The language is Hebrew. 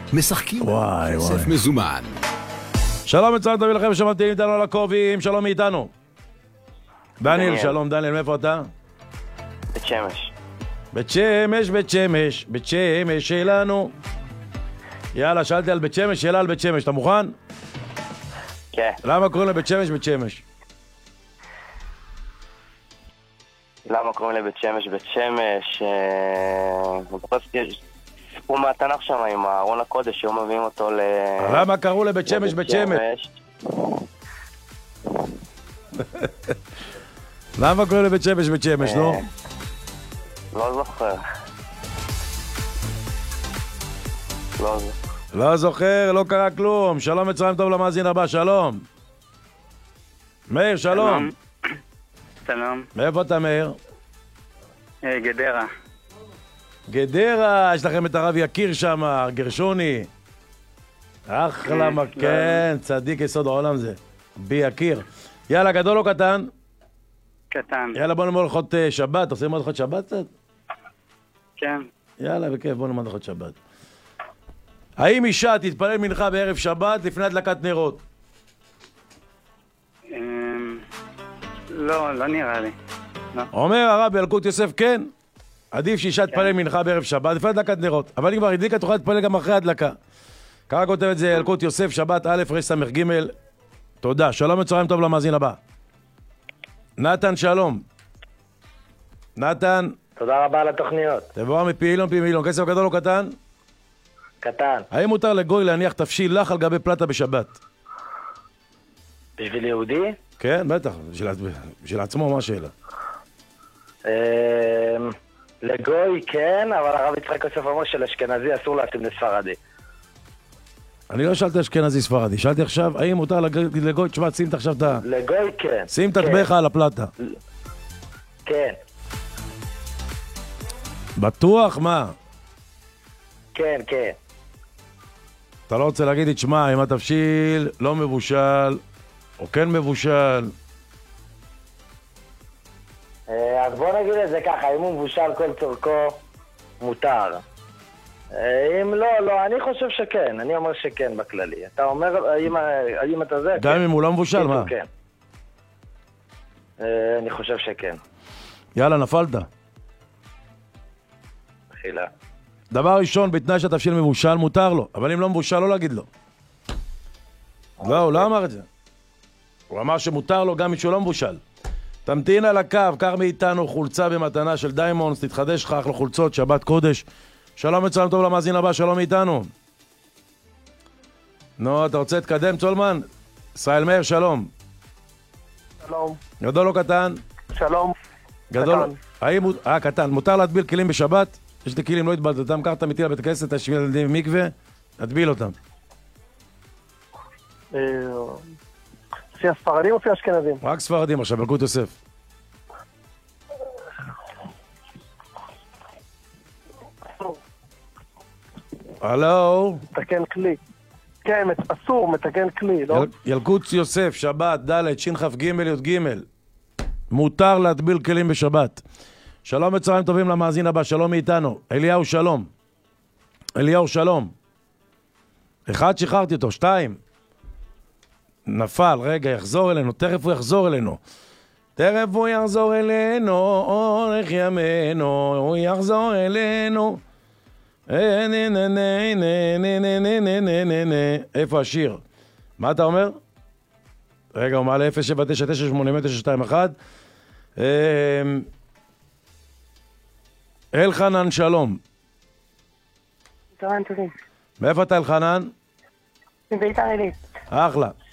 משחקים וואי, כסף וואי. מזומן. שלום מצוין, תביא לכם שמעתי איתנו על הקרובים, שלום מאיתנו. דניאל, שלום דניאל, מאיפה אתה? בית שמש. בית שמש, בית שמש, בית שמש שלנו. יאללה, שאלתי על בית שמש, שאלה על בית שמש, אתה מוכן? כן. למה קוראים לבית שמש בית שמש? למה קוראים לבית שמש בית שמש? סיפור מהתנ"ך שם עם ארון הקודש, שהיו מביאים אותו למה קראו לבית שמש בית שמש? למה קוראים לבית שמש בית שמש, נו? לא זוכר. לא זוכר, לא קרה כלום. שלום מצרים טוב למאזין הבא, שלום. מאיר, שלום. שלום. מאיפה אתה, מאיר? גדרה. גדרה, יש לכם את הרב יקיר שם, גרשוני. אחלה, כן, צדיק יסוד העולם זה. בי יקיר. יאללה, גדול או קטן? קטן. יאללה, בוא נאמר לכות שבת. עושים עוד לכות שבת קצת? כן. יאללה, בכיף, בוא נאמר לכות שבת. האם אישה תתפלל מנחה בערב שבת לפני הדלקת נרות? לא נראה לי. אומר הרב ילקוט יוסף, כן. עדיף שאישה תתפלל מנחה בערב שבת לפני הדלקת נרות. אבל אם כבר הדליקה, תוכל להתפלל גם אחרי הדלקה. ככה כותב את זה ילקוט יוסף, שבת א' רס"ג. תודה. שלום וצהריים טוב למאזין הבא. נתן, שלום. נתן. תודה רבה על התוכניות. תבואר מפעילון פי מילון. כסף גדול או קטן? קטן. האם מותר לגוי להניח תפשיל לך על גבי פלטה בשבת? בשביל יהודי? כן, בטח. בשביל עצמו, מה השאלה? לגוי כן, אבל הרב יצחק יוסף אמר שלאשכנזי אסור לשים לספרדי. אני לא שאלתי אשכנזי ספרדי, שאלתי עכשיו, האם מותר לגוי, תשמע, שים את עכשיו את ה... לגוי כן. שים את הטבעך על הפלטה. כן. בטוח? מה? כן, כן. אתה לא רוצה להגיד לי, תשמע, אם התבשיל לא מבושל, או כן מבושל... אז בוא נגיד את זה ככה, אם הוא מבושל כל צורכו, מותר. אם לא, אני חושב שכן, אני אומר שכן בכללי. אתה אומר, האם אתה זה? גם כן. אם הוא לא מבושל, מה? כן. אני חושב שכן. יאללה, נפלת. חילה. דבר ראשון, בתנאי שהתבשיל מבושל, מותר לו. אבל אם לא מבושל, לא להגיד לו. לא, הוא לא אמר את זה. הוא אמר שמותר לו גם משהו לא מבושל. תמתין על הקו, קח מאיתנו חולצה במתנה של דיימונדס, תתחדש לך אחלה חולצות, שבת קודש. שלום וצלם טוב למאזין הבא, שלום מאיתנו. נו, אתה רוצה להתקדם, צולמן? ישראל מאיר, שלום. שלום. גדול או קטן? שלום. גדול. קטן. האם... קטן. מותר להטביל כלים בשבת? יש לי כלים, לא התבלת אותם, קח אותם איתי לבית הכנסת, תשביל ילדים במקווה, תטביל אותם. לפי הספרדים או לפי אשכנזים? רק ספרדים עכשיו, ילקוט יוסף. הלו? מתקן כלי. כן, אסור, מתקן כלי, לא? ילקוט יוסף, שבת, ד' שכ"ג י"ג. מותר להטביל כלים בשבת. שלום וצהריים טובים למאזין הבא, שלום מאיתנו. אליהו, שלום. אליהו, שלום. אחד, שחררתי אותו, 2. נפל, רגע, יחזור אלינו, תכף הוא יחזור אלינו. תכף הוא יחזור אלינו, אורך ימינו, הוא יחזור אלינו. איפה השיר? מה אתה אומר? רגע, הוא מעלה 079982921. אלחנן, שלום. צהריים טובים. מאיפה אתה אלחנן? מביתר עילית. אחלה.